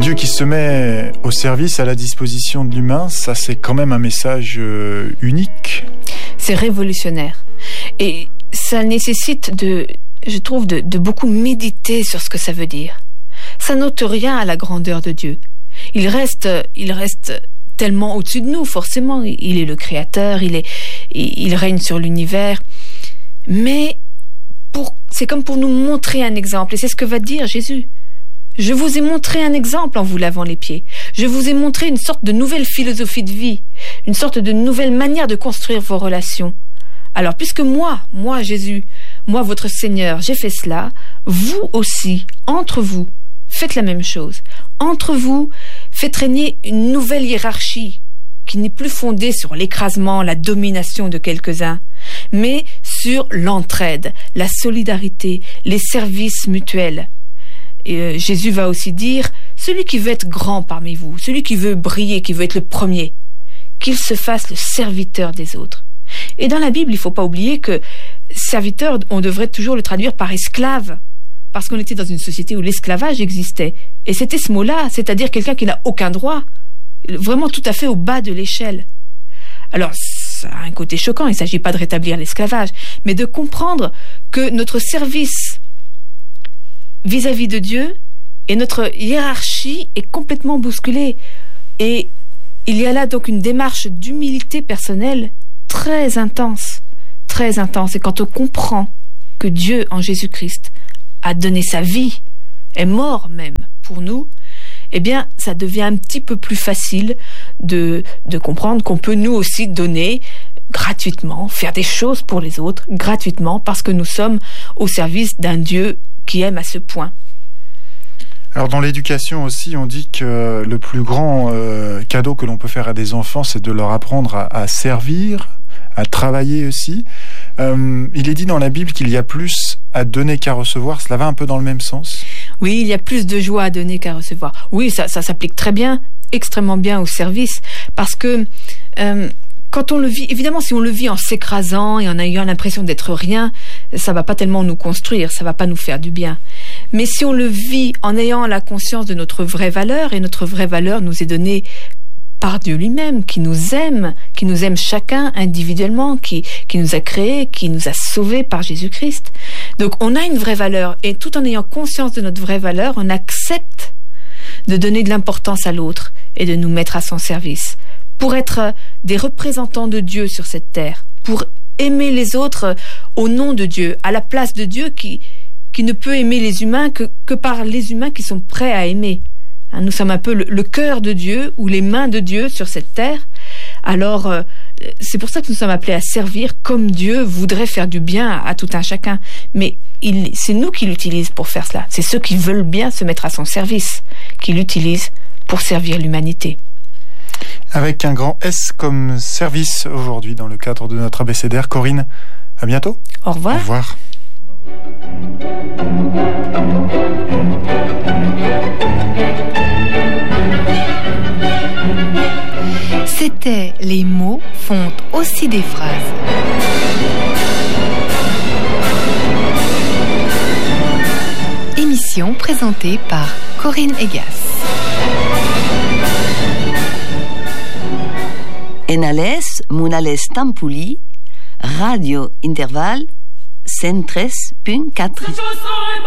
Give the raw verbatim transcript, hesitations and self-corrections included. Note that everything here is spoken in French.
Dieu qui se met au service, à la disposition de l'humain, ça c'est quand même un message euh, unique. C'est révolutionnaire. Et ça nécessite de, je trouve, de, de beaucoup méditer sur ce que ça veut dire. Ça n'ôte rien à la grandeur de Dieu. Il reste, il reste tellement au-dessus de nous, forcément. Il est le Créateur, il est, il règne sur l'univers. Mais pour, c'est comme pour nous montrer un exemple. Et c'est ce que va dire Jésus. Je vous ai montré un exemple en vous lavant les pieds. Je vous ai montré une sorte de nouvelle philosophie de vie, une sorte de nouvelle manière de construire vos relations. Alors, puisque moi, moi Jésus, moi votre Seigneur, j'ai fait cela, vous aussi, entre vous, faites la même chose. Entre vous, faites régner une nouvelle hiérarchie qui n'est plus fondée sur l'écrasement, la domination de quelques-uns, mais sur l'entraide, la solidarité, les services mutuels. Et euh, Jésus va aussi dire, celui qui veut être grand parmi vous, celui qui veut briller, qui veut être le premier, qu'il se fasse le serviteur des autres. Et dans la Bible, il ne faut pas oublier que serviteur, on devrait toujours le traduire par esclave, parce qu'on était dans une société où l'esclavage existait. Et c'était ce mot-là, c'est-à-dire quelqu'un qui n'a aucun droit, vraiment tout à fait au bas de l'échelle. Alors, ça a un côté choquant, il ne s'agit pas de rétablir l'esclavage, mais de comprendre que notre service vis-à-vis de Dieu et notre hiérarchie est complètement bousculée. Et il y a là donc une démarche d'humilité personnelle très intense, très intense. Et quand on comprend que Dieu, en Jésus-Christ, a donné sa vie, est mort même pour nous, eh bien, ça devient un petit peu plus facile de, de comprendre qu'on peut nous aussi donner gratuitement, faire des choses pour les autres gratuitement, parce que nous sommes au service d'un Dieu qui aime à ce point. Alors dans l'éducation aussi, on dit que le plus grand euh, cadeau que l'on peut faire à des enfants, c'est de leur apprendre à, à servir, à travailler aussi. Euh, il est dit dans la Bible qu'il y a plus à donner qu'à recevoir. Cela va un peu dans le même sens? Oui, il y a plus de joie à donner qu'à recevoir. Oui, ça, ça s'applique très bien, extrêmement bien au service, parce que euh, quand on le vit, évidemment, si on le vit en s'écrasant et en ayant l'impression d'être rien, ça va pas tellement nous construire, ça va pas nous faire du bien. Mais si on le vit en ayant la conscience de notre vraie valeur, et notre vraie valeur nous est donnée par Dieu lui-même, qui nous aime, qui nous aime chacun individuellement, qui, qui nous a créés, qui nous a sauvés par Jésus-Christ. Donc on a une vraie valeur, et tout en ayant conscience de notre vraie valeur, on accepte de donner de l'importance à l'autre et de nous mettre à son service, pour être des représentants de Dieu sur cette terre, pour aimer les autres au nom de Dieu, à la place de Dieu qui, qui ne peut aimer les humains que, que par les humains qui sont prêts à aimer. Hein, nous sommes un peu le, le cœur de Dieu ou les mains de Dieu sur cette terre. Alors, euh, c'est pour ça que nous sommes appelés à servir comme Dieu voudrait faire du bien à, à tout un chacun. Mais il, c'est nous qui l'utilisons pour faire cela. C'est ceux qui veulent bien se mettre à son service qui l'utilisent pour servir l'humanité. Avec un grand S comme service aujourd'hui dans le cadre de notre abécédaire. Corinne, à bientôt. Au revoir. Au revoir. C'était Les mots font aussi des phrases. Émission présentée par Corinne Egas. Enales, Munales Tampuli, Radio Interval, cent treize punt quatre.